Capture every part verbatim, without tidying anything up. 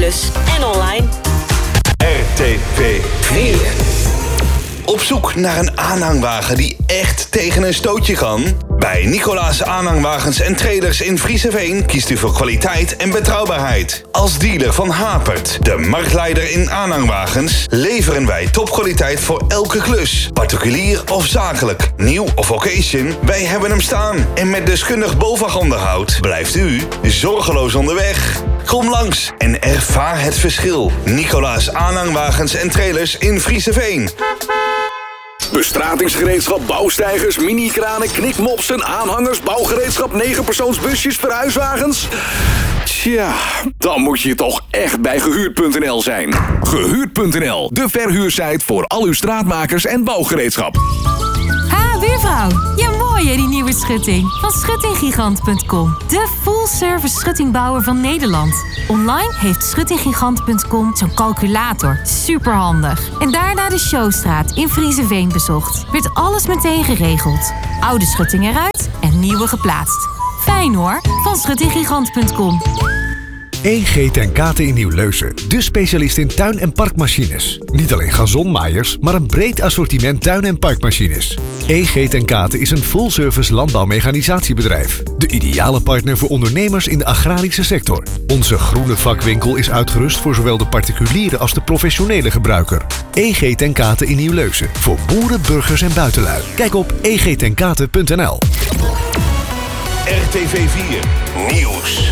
plus en online. R T V vier. Op zoek naar een aanhangwagen die echt tegen een stootje kan? Bij Nicolaas Aanhangwagens en Trailers in Vriezeveen kiest u voor kwaliteit en betrouwbaarheid. Als dealer van Hapert, de marktleider in aanhangwagens, leveren wij topkwaliteit voor elke klus. Particulier of zakelijk, nieuw of occasion, wij hebben hem staan. En met deskundig BOVAG-onderhoud blijft u zorgeloos onderweg. Kom langs en ervaar het verschil. Nicolaas Aanhangwagens en Trailers in Vriezeveen. Bestratingsgereedschap, bouwsteigers, mini-kranen, knikmopsen, aanhangers, bouwgereedschap, negenpersoonsbusjes, verhuiswagens. Tja, dan moet je toch echt bij gehuurd punt n l zijn. Gehuurd punt n l, de verhuursite voor al uw straatmakers en bouwgereedschap. Ha, buurvrouw. Ja, mooi hè, die nieuwe schutting. Van schutting gigant punt com. De full-service schuttingbouwer van Nederland. Online heeft schutting gigant punt com zo'n calculator. Superhandig. En daarna de Showstraat in Vriezeveen bezocht. Werd alles meteen geregeld. Oude schutting eruit en nieuwe geplaatst. Fijn hoor, van schutting gigant punt com. E G ten Kate in Nieuw-Leusen, de specialist in tuin- en parkmachines. Niet alleen gazonmaaiers, maar een breed assortiment tuin- en parkmachines. E G ten Kate is een full-service landbouwmechanisatiebedrijf. De ideale partner voor ondernemers in de agrarische sector. Onze groene vakwinkel is uitgerust voor zowel de particuliere als de professionele gebruiker. E G ten Kate in Nieuw-Leusen, voor boeren, burgers en buitenlui. Kijk op e g ten kate punt n l. R T V vier Nieuws.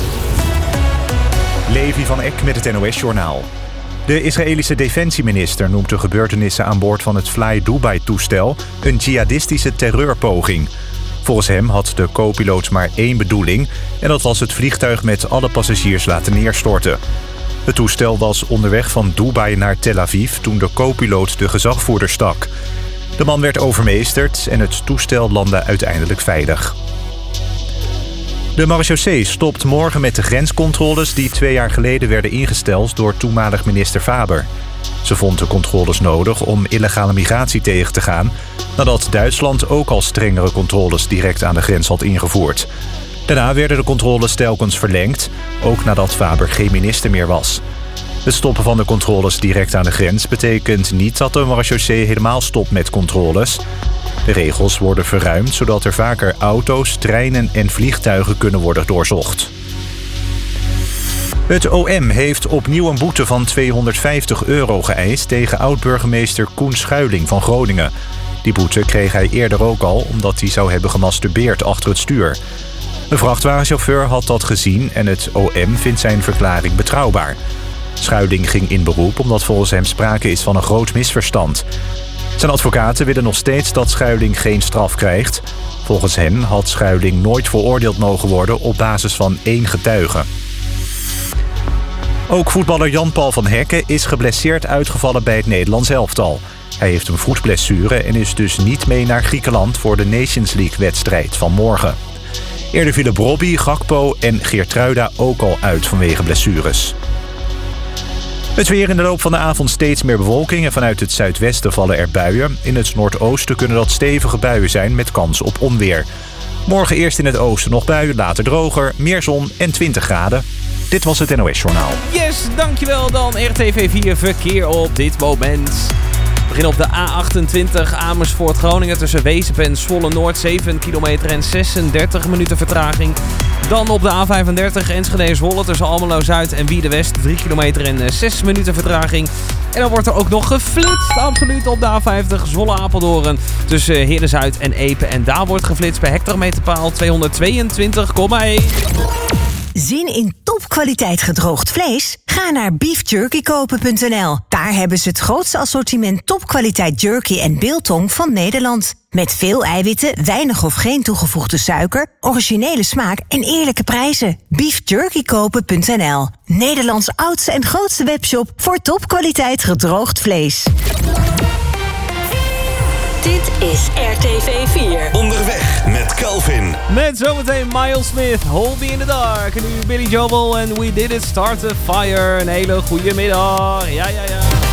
Levi van Eck met het N O S-journaal. De Israëlische defensieminister noemt de gebeurtenissen aan boord van het Fly Dubai-toestel een jihadistische terreurpoging. Volgens hem had de co-piloot maar één bedoeling en dat was het vliegtuig met alle passagiers laten neerstorten. Het toestel was onderweg van Dubai naar Tel Aviv toen de co-piloot de gezagvoerder stak. De man werd overmeesterd en het toestel landde uiteindelijk veilig. De marechaussee stopt morgen met de grenscontroles die twee jaar geleden werden ingesteld door toenmalig minister Faber. Ze vond de controles nodig om illegale migratie tegen te gaan, nadat Duitsland ook al strengere controles direct aan de grens had ingevoerd. Daarna werden de controles telkens verlengd, ook nadat Faber geen minister meer was. Het stoppen van de controles direct aan de grens betekent niet dat de marechaussee helemaal stopt met controles. De regels worden verruimd zodat er vaker auto's, treinen en vliegtuigen kunnen worden doorzocht. Het O M heeft opnieuw een boete van tweehonderdvijftig euro geëist tegen oud-burgemeester Koen Schuiling van Groningen. Die boete kreeg hij eerder ook al omdat hij zou hebben gemasturbeerd achter het stuur. Een vrachtwagenchauffeur had dat gezien en het O M vindt zijn verklaring betrouwbaar. Schuiling ging in beroep omdat volgens hem sprake is van een groot misverstand. Zijn advocaten willen nog steeds dat Schuiling geen straf krijgt. Volgens hen had Schuiling nooit veroordeeld mogen worden op basis van één getuige. Ook voetballer Jan-Paul van Hekken is geblesseerd uitgevallen bij het Nederlands elftal. Hij heeft een voetblessure en is dus niet mee naar Griekenland voor de Nations League-wedstrijd van morgen. Eerder vielen Brobbey, Gakpo en Geertruida ook al uit vanwege blessures. Het weer: in de loop van de avond steeds meer bewolking en vanuit het zuidwesten vallen er buien. In het noordoosten kunnen dat stevige buien zijn met kans op onweer. Morgen eerst in het oosten nog buien, later droger, meer zon en twintig graden. Dit was het N O S-journaal. Yes, dankjewel dan R T V vier Verkeer op dit moment. We beginnen op de A achtentwintig Amersfoort-Groningen tussen Wezep en Zwolle-Noord. zeven kilometer en zesendertig minuten vertraging. Dan op de A vijfendertig Enschede-Zwolle tussen Almelo-Zuid en Wiede-West. drie kilometer en zes minuten vertraging. En dan wordt er ook nog geflitst, absoluut, op de A vijftig Zwolle-Apeldoorn tussen Heerde-Zuid en Epe. En daar wordt geflitst bij hectometerpaal tweehonderdtweeëntwintig komma één. Zin in topkwaliteit gedroogd vlees? Ga naar beef jerky kopen punt n l. Daar hebben ze het grootste assortiment topkwaliteit jerky en biltong van Nederland. Met veel eiwitten, weinig of geen toegevoegde suiker, originele smaak en eerlijke prijzen. beef jerky kopen punt n l. Nederlands oudste en grootste webshop voor topkwaliteit gedroogd vlees. Dit is R T V vier. Onderweg met Calvin. Met zometeen Miles Smith, Hold Me in the Dark. En nu Billy Joel en We Did It Start a Fire. Een hele goede middag. Ja, ja, ja.